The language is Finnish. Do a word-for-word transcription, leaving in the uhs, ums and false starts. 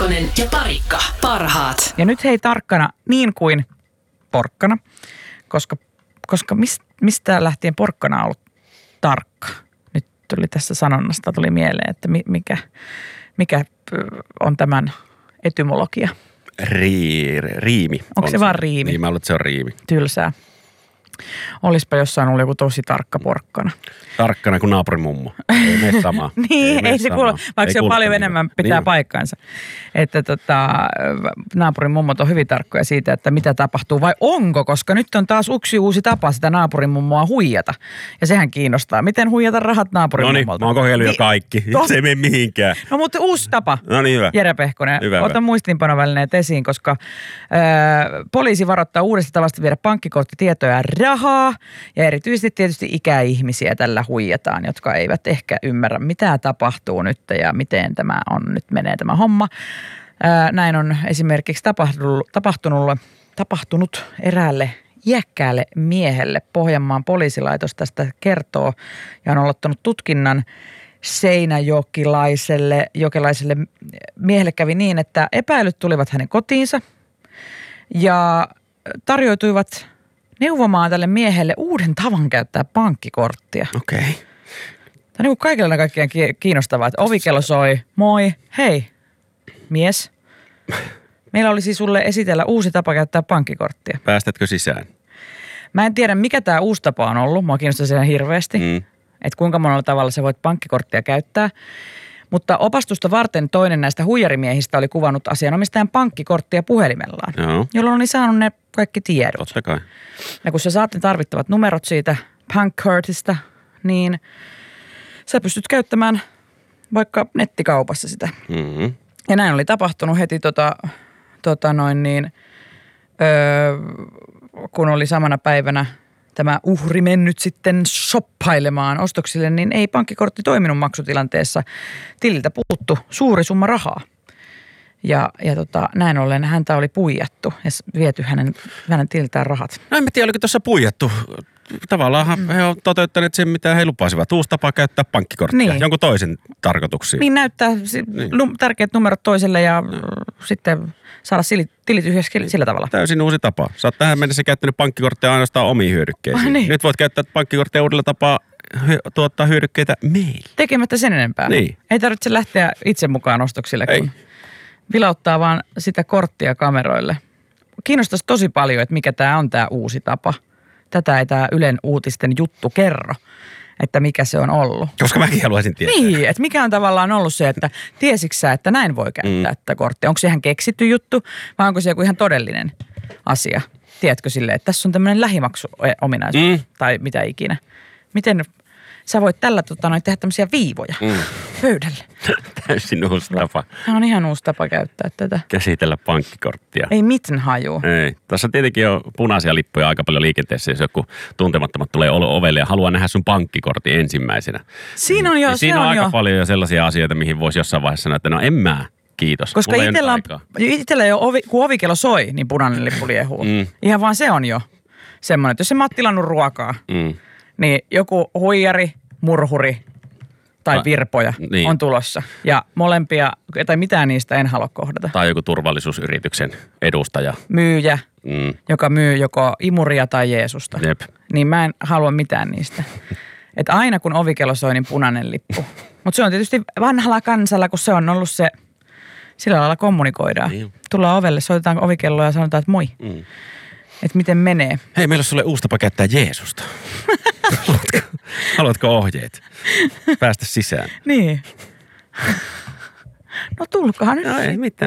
Lehtonen ja Parikka. Parhaat. Ja nyt hei tarkkana niin kuin porkkana, koska, koska mist, mistä lähtien porkkana on ollut tarkka. Nyt tuli tässä sanonnasta tuli mieleen, että mikä, mikä on tämän etymologia. Rii, riimi. Onko se, se vaan riimi? Niin, mä luulen, että se on riimi. Tylsää. Olispa jossain ollut joku tosi tarkka porkkana. Tarkkana kuin naapurimummo. Ei mene sama. niin, ei, ei se kuulu, vaikka ei se paljon enemmän pitää niin. paikkansa. Että tota, naapurin mummot on hyvin tarkkoja siitä, että mitä tapahtuu vai onko, koska nyt on taas yksi uusi tapa sitä naapurin mummoa huijata. Ja sehän kiinnostaa. Miten huijata rahat naapurin no niin, mummolta? mä oon kokeillut jo kaikki. Tos... Se ei mene mihinkään. No mutta uusi tapa. No niin, hyvä. Jere Pehkonen, hyvä, ota muistiinpanovälineet esiin, koska ää, poliisi varoittaa uudesta tavasta viedä pankkikorttitietoja ja rahaa. Ja erityisesti tietysti ikäihmisiä tällä huijataan, jotka eivät ehkä ymmärrä, mitä tapahtuu nyt ja miten tämä on nyt menee tämä homma. Ää, näin on esimerkiksi tapahtunut, tapahtunut, tapahtunut eräälle iäkkäälle miehelle. Pohjanmaan poliisilaitos tästä kertoo ja on aloittanut tutkinnan. Seinäjokilaiselle jokelaiselle miehelle kävi niin, että epäilyt tulivat hänen kotiinsa ja tarjoituivat neuvomaan tälle miehelle uuden tavan käyttää pankkikorttia. Okei. Okay. Tämä on niin kuin kaikille kaikkien kiinnostavaa, että ovikello soi, moi, hei, mies. Meillä olisi sulle esitellä uusi tapa käyttää pankkikorttia. Päästätkö sisään? Mä en tiedä, mikä tämä uusi tapa on ollut. Mua kiinnostaa sen hirveästi, mm. että kuinka monella tavalla sä voit pankkikorttia käyttää. Mutta opastusta varten toinen näistä huijarimiehistä oli kuvannut asianomistajan pankkikorttia puhelimellaan, Joo. jolloin oli saanut ne kaikki tiedot. Totta kai. Ja kun sä saat ne tarvittavat numerot siitä pankkortista, niin sä pystyt käyttämään vaikka nettikaupassa sitä. Mm-hmm. Ja näin oli tapahtunut heti tota, tota noin niin, öö, kun oli samana päivänä tämä uhri mennyt sitten shoppailemaan ostoksille, niin ei pankkikortti toiminut maksutilanteessa. Tililtä puuttu suuri summa rahaa. Ja, ja tota, näin ollen häntä oli puijattu ja viety hänen, hänen tililtään rahat. No en mä tiedä, oliko tuossa puijattu. Tavallaan mm. he on toteuttaneet sen, mitä he lupasivat. Uusi tapa käyttää pankkikorttia. Niin. Jonkun toisen tarkoituksiin. Niin näyttää niin. Num- tärkeät numerot toiselle ja no. sitten saada tilit yhdessä sillä tavalla. Täysin uusi tapa. Sä oot tähän mennessä käyttänyt pankkikorttia ainoastaan omiin hyödykkeisiin. Ah, niin. Nyt voit käyttää pankkikorttia uudella tapaa hy- tuottaa hyödykkeitä meille. Tekemättä sen enempää. Niin. Ei tarvitse lähteä itse mukaan ostoksille, kun Ei. vilauttaa vaan sitä korttia kameroille. Kiinnostaisi tosi paljon, että mikä tämä on tämä uusi tapa. Tätä ei tämä Ylen uutisten juttu kerro, että mikä se on ollut. Koska mäkin haluaisin tietää. Niin, että mikä on tavallaan ollut se, että tiesitkö sä, että näin voi käyttää mm. tätä korttia. Onko se ihan keksitty juttu vai onko se joku ihan todellinen asia? Tiedätkö silleen, että tässä on tämmöinen lähimaksuominaisuus mm. tai mitä ikinä. Miten sä voit tällä tota, noin, tehdä tämmöisiä viivoja mm. pöydälle? Täysin uusi tapa. Tämä on ihan uusi tapa käyttää tätä. Käsitellä pankkikorttia. Ei mitään haju. Ei. Tässä tietenkin on punaisia lippuja aika paljon liikenteessä, jos joku tuntemattomat tulee ovelle ja haluaa nähdä sun pankkikortin ensimmäisenä. Siinä on jo, ja se siinä on, on aika jo. paljon jo sellaisia asioita, mihin voisi jossain vaiheessa sanoa, että no en mä, kiitos. Koska itsellä, on, itsellä jo ovi, kun ovikello soi, niin punainen lippu liehuu. Mm. Ihan vaan se on jo semmoinen, että jos se mä oon tilannut ruokaa, mm. niin joku huijari, murhuri tai virpoja niin. on tulossa. Ja molempia, tai mitään niistä en halua kohdata. Tai joku turvallisuusyrityksen edustaja. Myyjä, mm. joka myy joko imuria tai Jeesusta. Jep. Niin mä en halua mitään niistä. Että aina kun ovikello soi, niin punainen lippu. Mutta se on tietysti vanhalla kansalla, kun se on ollut se, sillä lailla kommunikoidaan. Niin. Tullaan ovelle, soitetaan ovikelloa ja sanotaan, että moi. Mm. Että miten menee. Hei, meillä on sulle uusi tapa käyttää Jeesusta. haluatko, haluatko ohjeet? Päästä sisään. Niin. No tulkohan nyt. No ei mitään.